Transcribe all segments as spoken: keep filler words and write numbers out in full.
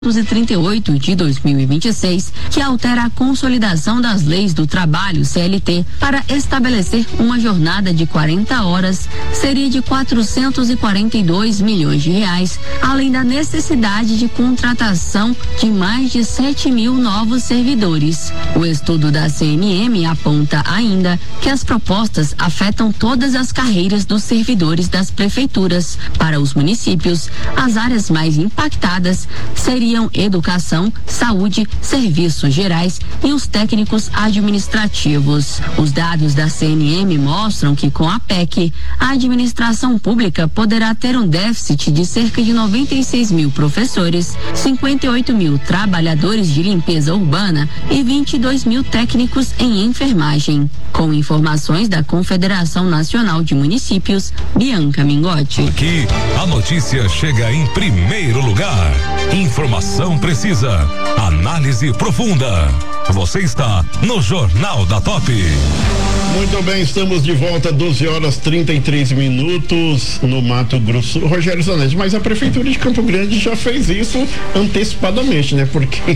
e trinta e oito de dois mil e vinte e seis, que altera a consolidação das leis do trabalho C L T para estabelecer uma jornada de quarenta horas, seria de quatrocentos e quarenta e dois milhões de reais, além da necessidade de contratação de mais de sete mil novos servidores. O estudo da C N M aponta ainda que as propostas afetam todas as carreiras dos servidores das prefeituras. Para os municípios, as áreas mais impactadas seriam educação, saúde, serviços gerais e os técnicos administrativos. Os dados da C N M mostram que com a P E C, a administração pública poderá ter um déficit de cerca de noventa e seis mil professores, cinquenta e oito mil trabalhadores de limpeza urbana e vinte e dois mil técnicos em enfermagem. Com informações da Confederação Nacional de Municípios, Bianca Mingotti. Aqui, a notícia chega em primeiro lugar. Informação precisa, análise profunda. Você está no Jornal da Top. Muito bem, estamos de volta, doze horas trinta e três minutos no Mato Grosso. Rogério Zanetti, mas a Prefeitura de Campo Grande já fez isso antecipadamente, né? Porque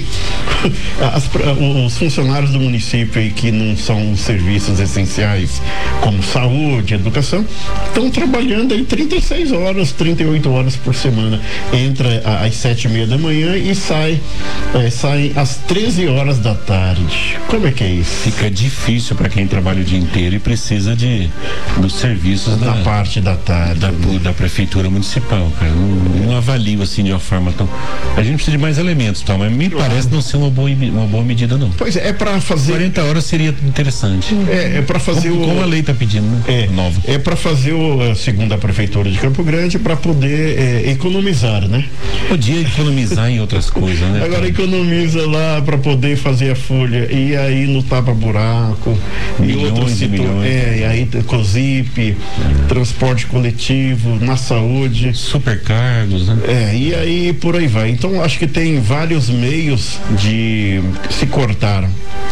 as, os funcionários do município aí que não são serviços essenciais, como saúde, educação, estão trabalhando aí trinta e seis horas, trinta e oito horas por semana. Entra às sete e meia da manhã e sai, é, sai às treze horas da tarde. Como é que é isso? Fica difícil para quem trabalha o dia inteiro e precisa de dos serviços da, da parte da tarde, da, né? da prefeitura municipal, cara. Não, não avalio assim de uma forma tão. A gente precisa de mais elementos, tal, mas me claro. Parece não ser uma boa, uma boa medida, não. Pois é, é para fazer. quarenta horas seria interessante. É, é para fazer como, o. Como a lei está pedindo, né? É, nova. É para fazer o, segundo a prefeitura de Campo Grande, para poder é, economizar, né? Podia economizar em outras coisas, né? Agora cara? Economiza lá para poder fazer a folha e aí no tapa-buraco e outros de milhões. É, e aí COSIP, é. transporte coletivo, na saúde. Supercargos, né? É, e aí por aí vai. Então acho que tem vários meios de se cortar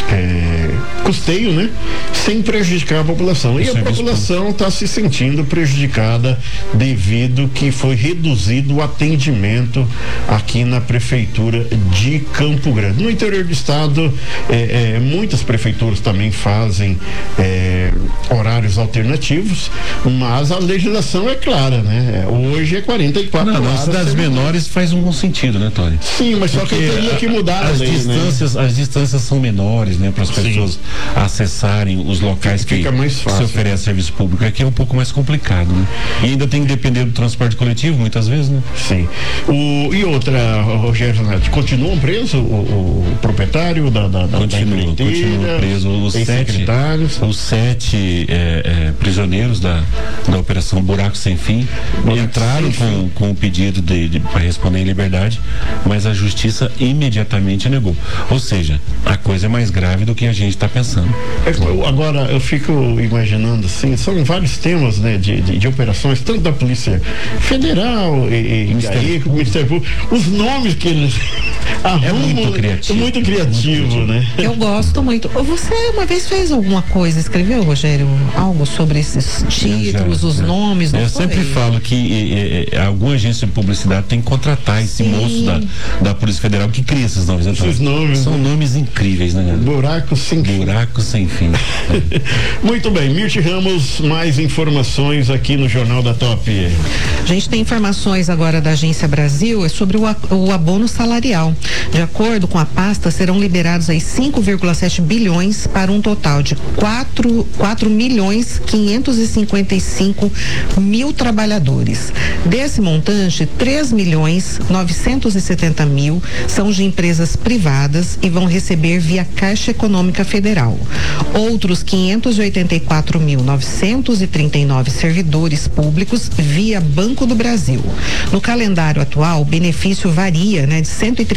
é, custeio, né? Sem prejudicar a população. E a população está se sentindo prejudicada devido que foi reduzido o atendimento aqui na prefeitura de Campo Grande. No interior do estado, é, é, muitas prefeituras também fazem é, horários alternativos, mas a legislação é clara, né? Hoje é quarenta e quatro não, horas. Não, das menores faz um bom sentido, né, Tony? Sim, mas Porque só que teria que mudar as a lei, distâncias, né? As distâncias são menores, né? Para as pessoas Sim. acessarem os locais que, que se oferece serviço público. Aqui é um pouco mais complicado, né? E ainda tem que depender do transporte coletivo, muitas vezes, né? Sim. O, e outra, Rogério Zanetti, continuam presos o, o proprietário da, da, da continua, da continua preso os sete, os sete é, é, prisioneiros da, da Operação Buraco Sem Fim Buraco entraram sem com, fim. com o pedido de, de para responder em liberdade, mas a justiça imediatamente negou. Ou seja, a coisa é mais grave do que a gente está pensando. É, eu, agora eu fico imaginando assim, são vários temas, né, de, de, de operações, tanto da Polícia Federal e, e Ministério Público, Ministério Público, os nomes que eles arrumam, é muito criativo, muito criativo, muito né? Eu gosto muito. Você uma vez fez alguma coisa, escreveu, Rogério, algo sobre esses títulos, já, os já. nomes? Não eu foi? sempre falo que é, é, alguma agência de publicidade tem que contratar esse Sim. moço da, da Polícia Federal que cria esses nomes. Então, esses nomes são né? nomes incríveis, né? Buraco sem fim. Buraco sem fim. Muito bem, Mirti Ramos, mais informações aqui no Jornal da Top. A gente tem informações agora da Agência Brasil, é sobre o, o abono salarial. De acordo com a pasta, serão liberados aí cinco vírgula sete bilhões para um total de quatro milhões quinhentos e cinquenta e cinco mil trabalhadores. Desse montante, três milhões novecentos e setenta mil são de empresas privadas e vão receber via Caixa Econômica Federal. Outros quinhentos e oitenta e quatro mil novecentos e trinta e nove servidores públicos via Banco do Brasil. No calendário atual, o benefício varia, né, de cento e trinta e seis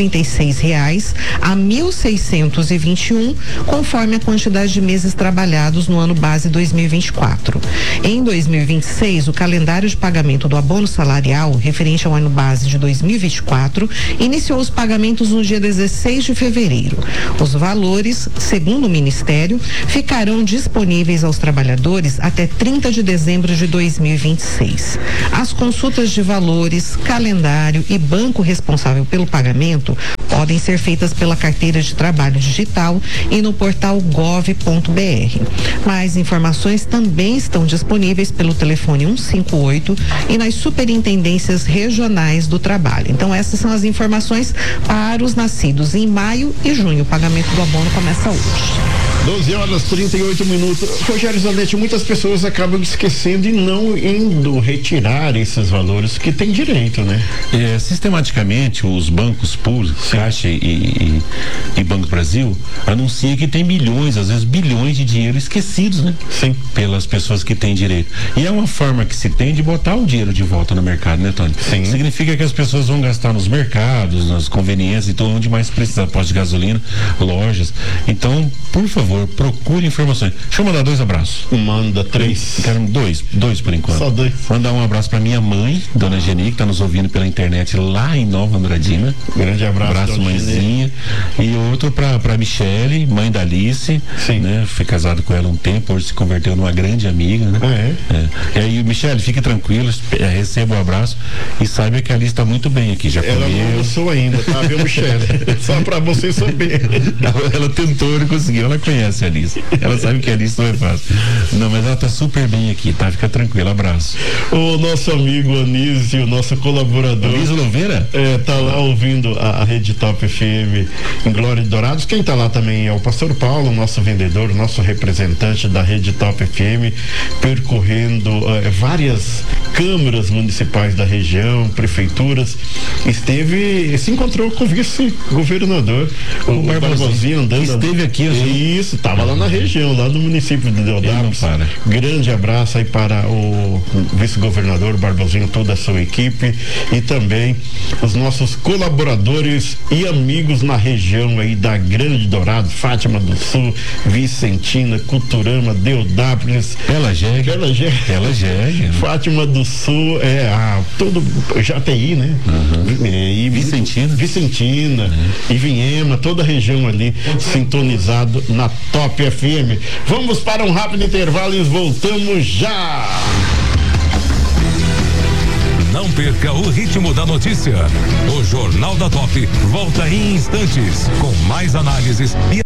seis reais a mil seiscentos e vinte e um, conforme a quantidade de meses trabalhados no ano base dois mil e vinte e quatro. Em dois mil e vinte e seis, o calendário de pagamento do abono salarial, referente ao ano base de dois mil e vinte e quatro, iniciou os pagamentos no dia dezesseis de fevereiro. Os valores, segundo o Ministério, ficarão disponíveis aos trabalhadores até trinta de dezembro de dois mil e vinte e seis. As consultas de valores, calendário e banco responsável pelo pagamento podem ser feitas pela carteira de trabalho digital e no portal gov ponto br. Mais informações também estão disponíveis pelo telefone cento e cinquenta e oito e nas superintendências regionais do trabalho. Então, essas são as informações para os nascidos em maio e junho. O pagamento do abono começa hoje. doze horas e trinta e oito minutos. Rogério Zanetti, muitas pessoas acabam esquecendo e não indo retirar esses valores que tem direito, né? É, sistematicamente, os bancos públicos, Caixa e, e, e Banco Brasil, anunciam que tem milhões, às vezes bilhões de dinheiro esquecidos, né? Sim. Pelas pessoas que têm direito. E é uma forma que se tem de botar o dinheiro de volta no mercado, né, Tony? Sim. Significa que as pessoas vão gastar nos mercados, nas conveniências, então onde mais precisa, postos de gasolina, lojas. Então, por favor, procure informações. Deixa eu mandar dois abraços. Manda três. Quero dois, dois por enquanto. Só dois. Mandar um abraço pra minha mãe, dona Geni, que tá nos ouvindo pela internet lá em Nova Andradina. Grande abraço. Abraço, mãezinha. E outro pra, pra Michele, mãe da Alice. Sim. Né? Fui casado com ela um tempo, hoje se converteu numa grande amiga, né? Ah, é? É. E aí, Michele, fique tranquilo, receba o um abraço e saiba que a Alice tá muito bem aqui, já ela comeu. Ela não sou ainda, tá, viu, Michele? Só pra você saber. Ela, ela tentou e não conseguiu, ela conhece a Alice. Ela sabe que a Alice não é fácil. Não, mas ela tá super bem aqui, tá? Fica tranquilo, abraço. O nosso amigo Anísio, nosso colaborador. Anísio Louveira? É, tá lá ouvindo a, a Rede Top F M em Glória de Dourados. Quem tá lá também é o Pastor Paulo, nosso vendedor, nosso representante da Rede Top F M, percorrendo uh, várias câmaras municipais da região, prefeituras. Esteve, se encontrou com o vice-governador, o, o Barbosinha, andando. Esteve aqui, assim. Isso, tava lá na região, lá no município de Deodápolis. Grande abraço aí para o vice-governador Barbosinho, toda a sua equipe e também os nossos colaboradores e amigos na região aí da Grande Dourado, Fátima do Sul, Vicentina, Culturama, Deodápolis, Bela Jegue, Bela Jegue, Bela Jegue, Fátima do Sul, é a todo J T I, né? Uhum. E Vicentina, Vicentina, uhum. E Vinhema, toda a região ali sintonizado na Top F M. Vamos para um rápido intervalo e voltamos já. Não perca o ritmo da notícia. O Jornal da Top volta em instantes com mais análises e